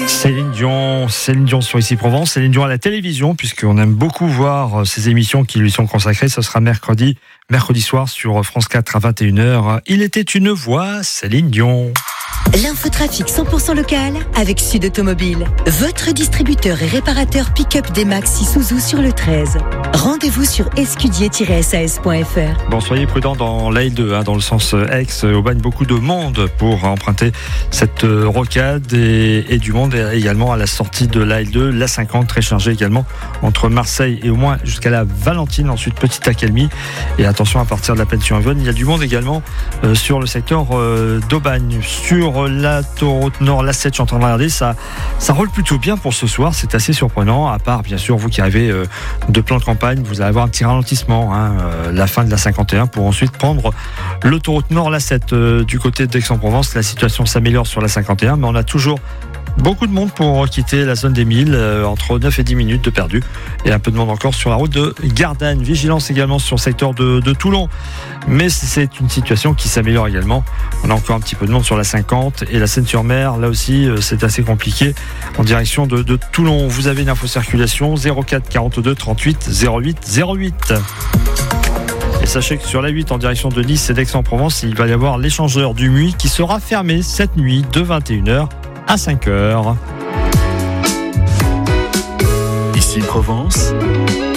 Céline Dion sur Ici Provence, Céline Dion à la télévision, puisqu'on aime beaucoup voir ces émissions qui lui sont consacrées. Ce sera mercredi soir sur France 4 à 21h. Il était une voix, Céline Dion. L'infotrafic 100% local avec Sud Automobile. Votre distributeur et réparateur pick-up D-Max Isuzu sur le 13. Rendez-vous sur escudier-sas.fr. Bon, soyez prudents dans l'A2, dans le sens Aix-Aubagne. Beaucoup de monde pour emprunter cette rocade et du monde également à la sortie de l'A2. L'A50 très chargée également entre Marseille et au moins jusqu'à la Valentine. Ensuite, petite accalmie. Et attention, à partir de la Pension-Yvonne, il y a du monde également sur le secteur d'Aubagne. Sur l'autoroute Nord, l'A7, je suis en train de regarder, ça roule plutôt bien pour ce soir. C'est assez surprenant, à part bien sûr vous qui arrivez de plan de campagne, vous allez avoir un petit ralentissement, la fin de la 51 pour ensuite prendre l'autoroute Nord, l'A7 du côté d'Aix-en-Provence. La situation s'améliore sur la 51, mais on a toujours beaucoup de monde pour quitter la zone des 1000, entre 9 et 10 minutes de perdu. Et un peu de monde encore sur la route de Gardanne. Vigilance également sur le secteur de Toulon. Mais c'est une situation qui s'améliore également. On a encore un petit peu de monde sur la 50 et la Seine-sur-Mer. Là aussi, c'est assez compliqué en direction de Toulon. Vous avez une info circulation 04 42 38 08 08. Et sachez que sur la 8 en direction de Nice et d'Aix-en-Provence, il va y avoir l'échangeur du Muy qui sera fermé cette nuit de 21h à 5h. Ici Provence,